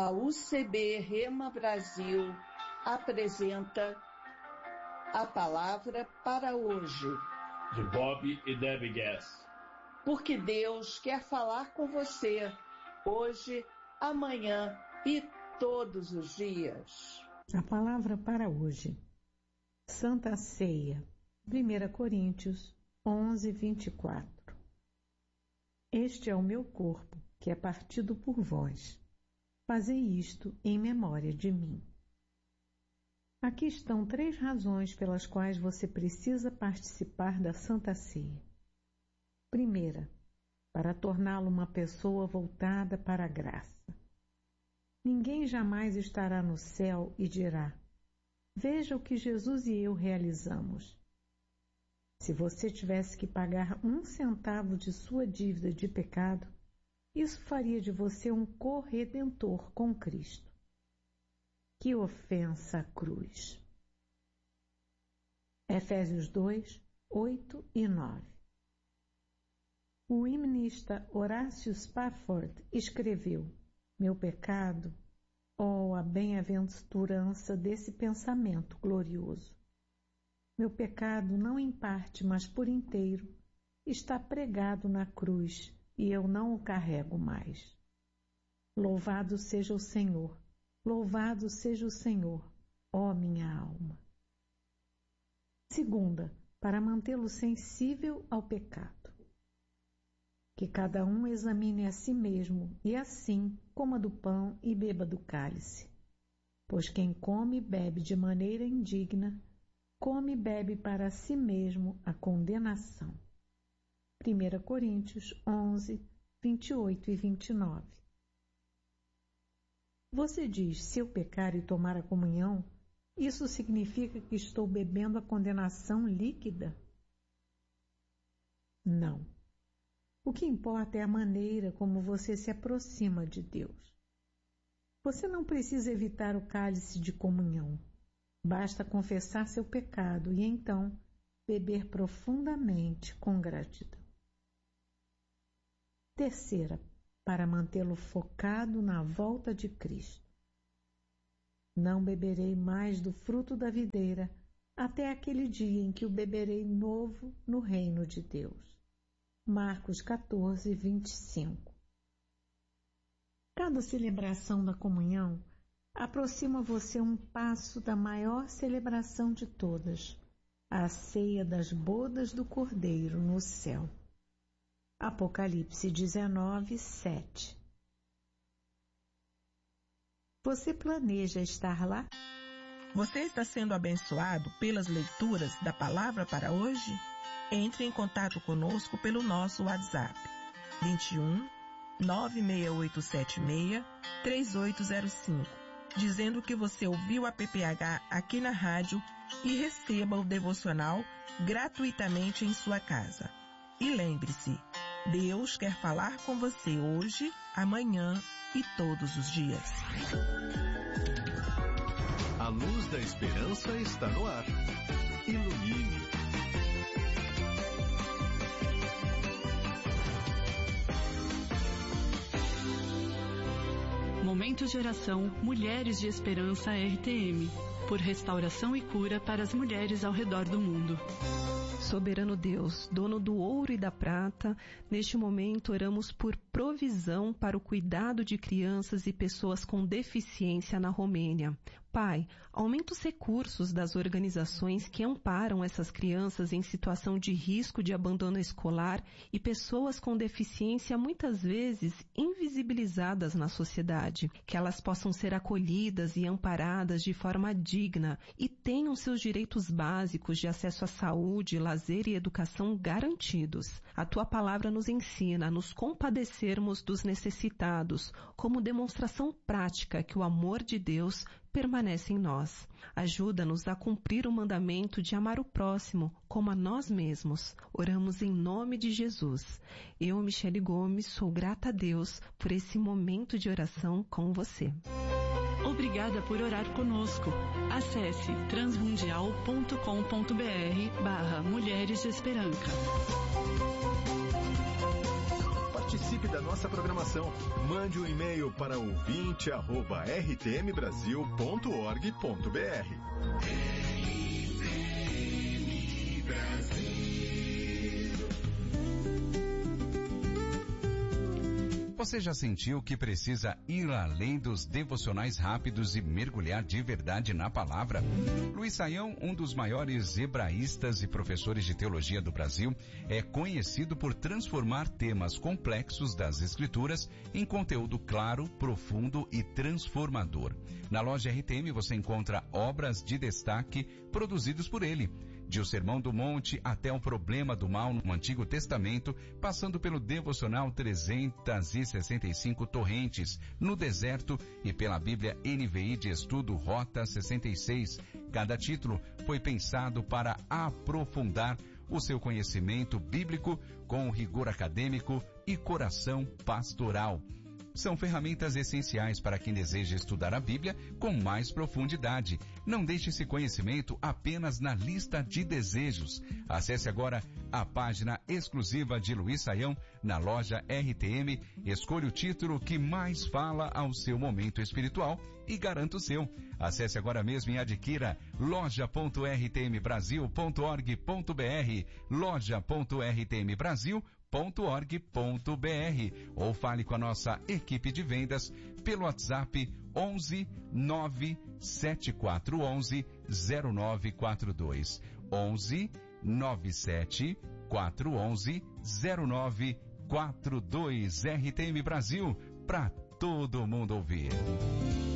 A UCB Rema Brasil apresenta a palavra para hoje, de Bob e Debbie Guess. Porque Deus quer falar com você hoje, amanhã e todos os dias. A palavra para hoje, Santa Ceia, 1 Coríntios 11, 24. Este é o meu corpo, que é partido por vós. Fazei isto em memória de mim. Aqui estão 3 razões pelas quais você precisa participar da Santa Ceia. Primeira, para torná-lo uma pessoa voltada para a graça. Ninguém jamais estará no céu e dirá: veja o que Jesus e eu realizamos. Se você tivesse que pagar 1 centavo de sua dívida de pecado, isso faria de você um corredentor com Cristo. Que ofensa à cruz! Efésios 2, 8 e 9. O himnista Horácio Spafford escreveu: meu pecado, oh, a bem-aventurança desse pensamento glorioso. Meu pecado, não em parte, mas por inteiro, está pregado na cruz e eu não o carrego mais. Louvado seja o Senhor, louvado seja o Senhor, ó minha alma. Segunda, para mantê-lo sensível ao pecado. Que cada um examine a si mesmo e assim coma do pão e beba do cálice. Pois quem come e bebe de maneira indigna, come e bebe para si mesmo a condenação. 1 Coríntios 11, 28 e 29. Você diz: se eu pecar e tomar a comunhão, isso significa que estou bebendo a condenação líquida? Não. O que importa é a maneira como você se aproxima de Deus. Você não precisa evitar o cálice de comunhão. Basta confessar seu pecado e então beber profundamente com gratidão. Terceira, para mantê-lo focado na volta de Cristo. Não beberei mais do fruto da videira até aquele dia em que o beberei novo no reino de Deus. Marcos 14, 25. Cada celebração da comunhão aproxima você um passo da maior celebração de todas, a ceia das bodas do Cordeiro no céu. Apocalipse 19, 7. Você planeja estar lá? Você está sendo abençoado pelas leituras da palavra para hoje? Entre em contato conosco pelo nosso WhatsApp 21 96876 3805, dizendo que você ouviu a PPH aqui na rádio e receba o devocional gratuitamente em sua casa. E lembre-se, Deus quer falar com você hoje, amanhã e todos os dias. A luz da esperança está no ar. Ilumine. Momento de oração Mulheres de Esperança RTM, por restauração e cura para as mulheres ao redor do mundo. Soberano Deus, dono do ouro e da prata, neste momento oramos por provisão para o cuidado de crianças e pessoas com deficiência na Romênia. Pai, aumenta os recursos das organizações que amparam essas crianças em situação de risco de abandono escolar e pessoas com deficiência muitas vezes invisibilizadas na sociedade. Que elas possam ser acolhidas e amparadas de forma digna e tenham seus direitos básicos de acesso à saúde, lazer e educação garantidos. A tua palavra nos ensina a nos compadecermos dos necessitados, como demonstração prática que o amor de Deus permanece em nós. Ajuda-nos a cumprir o mandamento de amar o próximo como a nós mesmos. Oramos em nome de Jesus. Eu, Michele Gomes, sou grata a Deus por esse momento de oração com você. Obrigada por orar conosco. Acesse transmundial.com.br/Mulheres de Esperança. Participe Participe da nossa programação. Mande um e-mail para ouvinte@rtmbrasil.org.br. Você já sentiu que precisa ir além dos devocionais rápidos e mergulhar de verdade na palavra? Luiz Saião, um dos maiores hebraístas e professores de teologia do Brasil, é conhecido por transformar temas complexos das Escrituras em conteúdo claro, profundo e transformador. Na loja RTM você encontra obras de destaque produzidos por ele. De O Sermão do Monte até o Problema do Mal no Antigo Testamento, passando pelo devocional 365 Torrentes no Deserto e pela Bíblia NVI de Estudo Rota 66. Cada título foi pensado para aprofundar o seu conhecimento bíblico com rigor acadêmico e coração pastoral. São ferramentas essenciais para quem deseja estudar a Bíblia com mais profundidade. Não deixe esse conhecimento apenas na lista de desejos. Acesse agora a página exclusiva de Luiz Saião na loja RTM. Escolha o título que mais fala ao seu momento espiritual e garanta o seu. Acesse agora mesmo e adquira loja.rtmbrasil.org.br, loja.rtmbrasil.org.br ou fale com a nossa equipe de vendas pelo WhatsApp 11 97411 0942 11 97411 0942. RTM Brasil, para todo mundo ouvir.